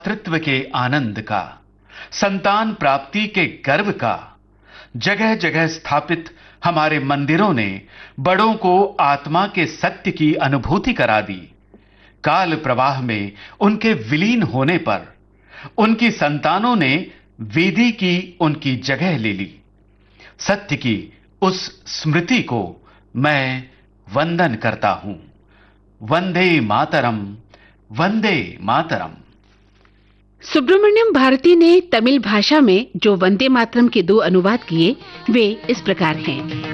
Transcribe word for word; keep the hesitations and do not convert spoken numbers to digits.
मातृत्व के आनंद का, संतान प्राप्ति के गर्व का, जगह जगह स्थापित हमारे मंदिरों ने बड़ों को आत्मा के सत्य की अनुभूति करा दी। काल प्रवाह में उनके विलीन होने पर उनकी संतानों ने वेदी की उनकी जगह ले ली। सत्य की उस स्मृति को मैं वंदन करता हूं। वंदे मातरम, वंदे मातरम। सुब्रमण्यम भारती ने तमिल भाषा में जो वंदे मातरम के दो अनुवाद किए वे इस प्रकार हैं।